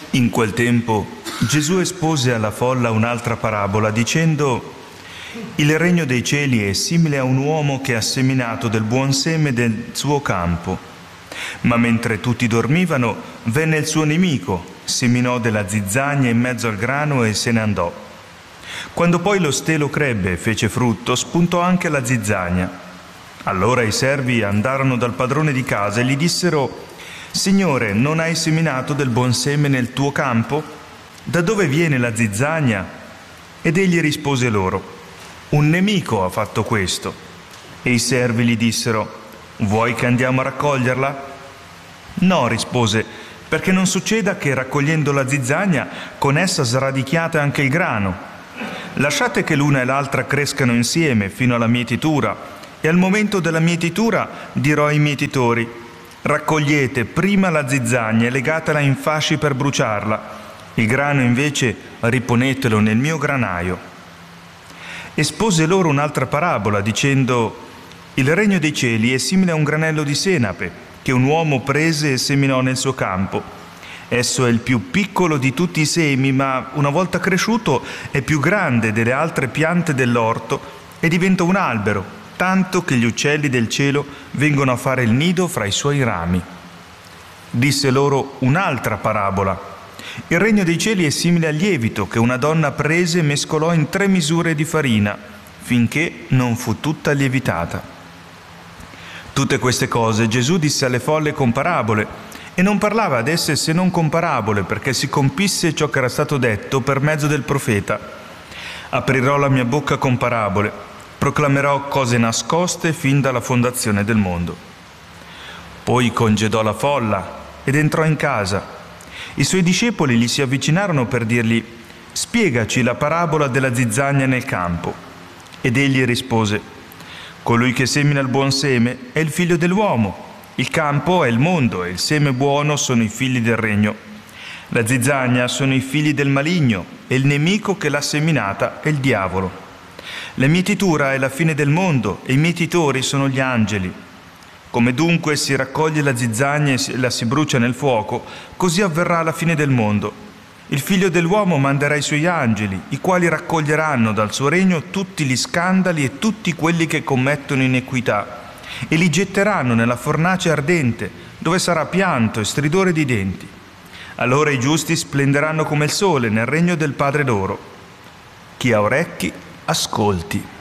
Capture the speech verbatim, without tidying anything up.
In quel tempo Gesù espose alla folla un'altra parabola dicendo: il regno dei cieli è simile a un uomo che ha seminato del buon seme del suo campo. Ma mentre tutti dormivano, venne il suo nemico, seminò della zizzania in mezzo al grano e se ne andò. Quando poi lo stelo crebbe e fece frutto, spuntò anche la zizzania. Allora i servi andarono dal padrone di casa e gli dissero: Signore, non hai seminato del buon seme nel tuo campo? Da dove viene la zizzania? Ed egli rispose loro: un nemico ha fatto questo. E i servi gli dissero: vuoi che andiamo a raccoglierla? No, rispose, perché non succeda che raccogliendo la zizzania con essa sradichiate anche il grano. Lasciate che l'una e l'altra crescano insieme fino alla mietitura, e al momento della mietitura dirò ai mietitori: raccogliete prima la zizzania e legatela in fasci per bruciarla, il grano invece riponetelo nel mio granaio. Espose loro un'altra parabola dicendo: il regno dei cieli è simile a un granello di senape che un uomo prese e seminò nel suo campo. Esso è il più piccolo di tutti i semi, ma una volta cresciuto è più grande delle altre piante dell'orto e diventa un albero, tanto che gli uccelli del cielo vengono a fare il nido fra i suoi rami. Disse loro un'altra parabola: il regno dei cieli è simile al lievito che una donna prese e mescolò in tre misure di farina, finché non fu tutta lievitata. Tutte queste cose Gesù disse alle folle con parabole, e non parlava ad esse se non con parabole, perché si compisse ciò che era stato detto per mezzo del profeta: aprirò la mia bocca con parabole, proclamerò cose nascoste fin dalla fondazione del mondo. Poi congedò la folla ed entrò in casa. I suoi discepoli gli si avvicinarono per dirgli: spiegaci la parabola della zizzania nel campo. Ed egli rispose: colui che semina il buon seme è il figlio dell'uomo, il campo è il mondo e il seme buono sono i figli del regno. La zizzania sono i figli del maligno e il nemico che l'ha seminata è il diavolo. La mietitura è la fine del mondo e i mietitori sono gli angeli. Come dunque si raccoglie la zizzania e la si brucia nel fuoco, così avverrà la fine del mondo. Il figlio dell'uomo manderà i suoi angeli, i quali raccoglieranno dal suo regno tutti gli scandali e tutti quelli che commettono iniquità, e li getteranno nella fornace ardente, dove sarà pianto e stridore di denti. Allora i giusti splenderanno come il sole nel regno del Padre loro. Chi ha orecchi, ascolti.